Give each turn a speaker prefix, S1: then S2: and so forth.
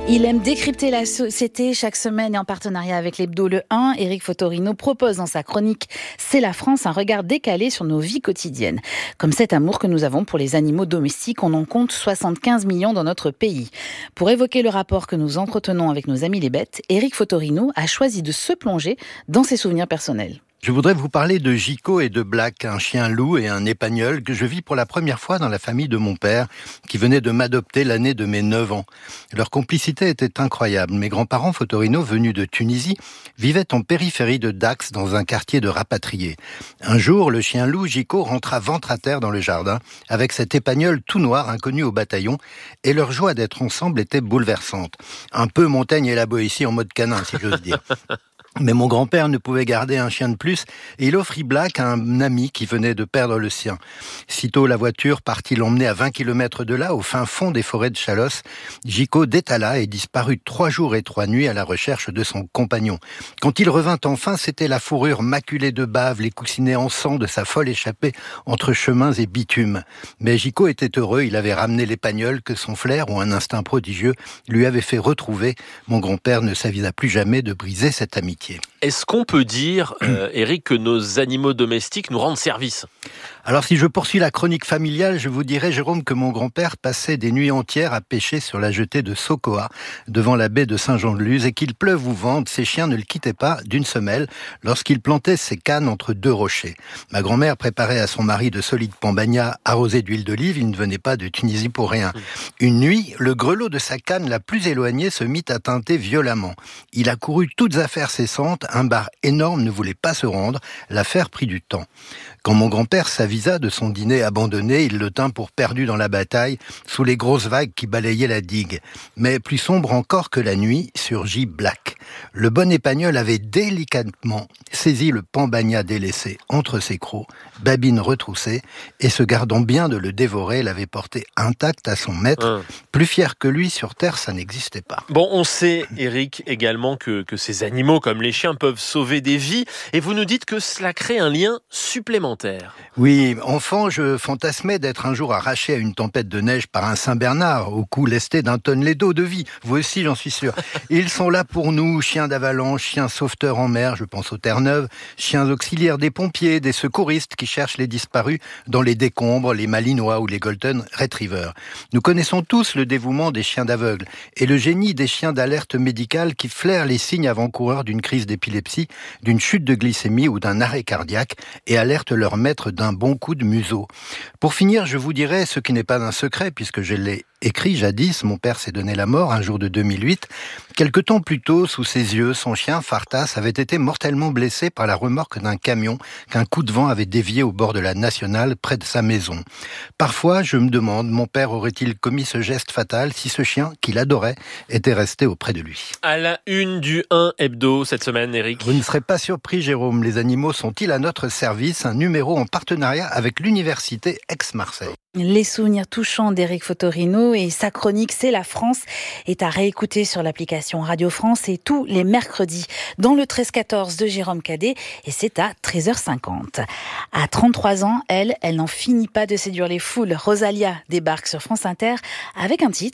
S1: Il aime décrypter la société chaque semaine et en partenariat avec l'hebdo Le 1. Éric Fotorino propose dans sa chronique « C'est la France » un regard décalé sur nos vies quotidiennes. Comme cet amour que nous avons pour les animaux domestiques, on en compte 75 millions dans notre pays. Pour évoquer le rapport que nous entretenons avec nos amis les bêtes, Éric Fotorino a choisi de se plonger dans ses souvenirs personnels.
S2: Je voudrais vous parler de Gico et de Black, un chien loup et un épagnol que je vis pour la première fois dans la famille de mon père, qui venait de m'adopter l'année de mes 9 ans. Leur complicité était incroyable. Mes grands-parents Fotorino, venus de Tunisie, vivaient en périphérie de Dax, dans un quartier de rapatriés. Un jour, le chien loup Gico rentra ventre à terre dans le jardin, avec cet épagnol tout noir inconnu au bataillon, et leur joie d'être ensemble était bouleversante. Un peu Montaigne et la Boétie en mode canin, si j'ose dire. Mais mon grand-père ne pouvait garder un chien de plus et il offrit Black à un ami qui venait de perdre le sien. Sitôt la voiture partit l'emmener à 20 km de là, au fin fond des forêts de Chalosse. Gico détala et disparut 3 jours et 3 nuits à la recherche de son compagnon. Quand il revint enfin, c'était la fourrure maculée de bave, les coussinets en sang de sa folle échappée entre chemins et bitumes. Mais Gico était heureux, il avait ramené l'épagnol que son flair ou un instinct prodigieux lui avait fait retrouver. Mon grand-père ne s'avisa plus jamais de briser cette amitié.
S3: Est-ce qu'on peut dire, Éric, que nos animaux domestiques nous rendent service ?
S2: Alors si je poursuis la chronique familiale, je vous dirais, Jérôme, que mon grand-père passait des nuits entières à pêcher sur la jetée de Sokoa, devant la baie de Saint-Jean-de-Luz, et qu'il pleuve ou vente, ses chiens ne le quittaient pas d'une semelle lorsqu'il plantait ses cannes entre 2 rochers. Ma grand-mère préparait à son mari de solides pambagnas arrosés d'huile d'olive, il ne venait pas de Tunisie pour rien. Une nuit, le grelot de sa canne la plus éloignée se mit à tinter violemment. Il accourut toutes affaires cessantes, un bar énorme ne voulait pas se rendre, l'affaire prit du temps. Quand mon grand-père s'avisa de son dîner abandonné, il le tint pour perdu dans la bataille, sous les grosses vagues qui balayaient la digue. Mais plus sombre encore que la nuit, surgit Black. Le bon épagnol avait délicatement saisi le pambagna délaissé entre ses crocs, babine retroussée, et se gardant bien de le dévorer, l'avait porté intact à son maître. Plus fier que lui, sur terre, ça n'existait pas.
S3: Bon, on sait, Éric, également que ces animaux, comme les chiens, peuvent sauver des vies, et vous nous dites que cela crée un lien supplémentaire.
S2: Oui, enfant, je fantasmais d'être un jour arraché à une tempête de neige par un Saint-Bernard, au cou lesté d'un tonnelet d'eau de vie. Vous aussi, j'en suis sûr. Ils sont là pour nous, chiens d'avalanche, chiens sauveteurs en mer, je pense aux Terre-Neuve, chiens auxiliaires des pompiers, des secouristes qui cherchent les disparus dans les décombres, les Malinois ou les Golden Retrievers. Nous connaissons tous le dévouement des chiens d'aveugles et le génie des chiens d'alerte médicale qui flairent les signes avant-coureurs d'une crise d'épilepsie, d'une chute de glycémie ou d'un arrêt cardiaque et alertent leur maître d'un bon coup de museau. Pour finir, je vous dirai ce qui n'est pas un secret, puisque je l'ai écrit jadis, mon père s'est donné la mort un jour de 2008. Quelque temps plus tôt, sous ses yeux, son chien, Fartas, avait été mortellement blessé par la remorque d'un camion qu'un coup de vent avait dévié au bord de la nationale, près de sa maison. Parfois, je me demande, mon père aurait-il commis ce geste fatal si ce chien, qu'il adorait, était resté auprès de lui.
S3: À la une du 1 hebdo cette semaine, Éric.
S2: Vous ne serez pas surpris, Jérôme, les animaux sont-ils à notre service? Un numéro en partenariat avec l'université Aix-Marseille.
S1: Les souvenirs touchants d'Éric Fotorino et sa chronique « C'est la France » est à réécouter sur l'application Radio France et tous les mercredis dans le 13-14 de Jérôme Cadet et c'est à 13h50. À 33 ans, elle n'en finit pas de séduire les foules. Rosalia débarque sur France Inter avec un titre